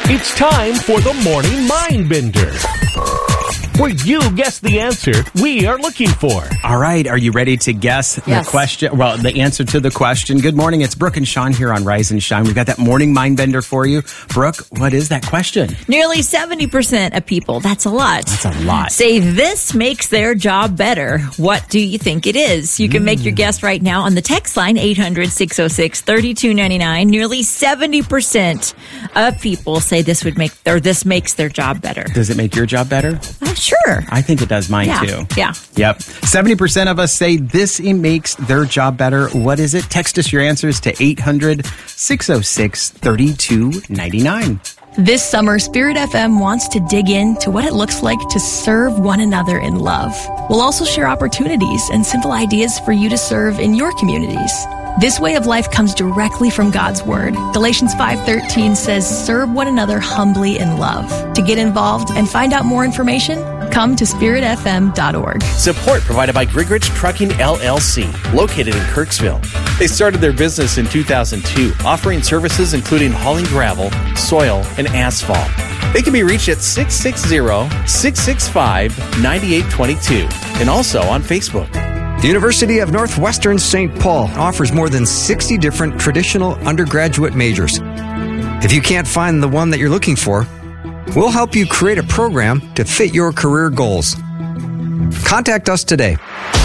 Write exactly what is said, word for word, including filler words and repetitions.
It's time for the Morning Mindbender, where you guess the answer we are looking for. All right, are you ready to guess Yes. the question? Well, the answer to the question. Good morning, it's Brooke and Sean here on Rise and Shine. We've got that Morning Mindbender for you. Brooke, what is that question? Nearly seventy percent of people, that's a lot. That's a lot. Say this makes their job better. What do you think it is? You can make your guess right now on the text line, eight hundred, six oh six, three two nine nine. Nearly seventy percent of people say this would make, or this makes their job better. Does it make your job better? Uh, sure. I think it does mine Yeah. too. Yeah. Yep. seventy percent of us say this makes their job better. What is it? Text us your answers to eight hundred, six oh six, three two nine nine. This summer, Spirit F M wants to dig into what it looks like to serve one another in love. We'll also share opportunities and simple ideas for you to serve in your communities. This way of life comes directly from God's Word. Galatians five thirteen says, serve one another humbly in love. To get involved and find out more information, come to spirit f m dot org. Support provided by Grigorich Trucking L L C, located in Kirksville. They started their business in two thousand two, offering services including hauling gravel, soil, and asphalt. They can be reached at six six zero, six six five, nine eight two two and also on Facebook. The University of Northwestern Saint Paul offers more than sixty different traditional undergraduate majors. If you can't find the one that you're looking for, we'll help you create a program to fit your career goals. Contact us today.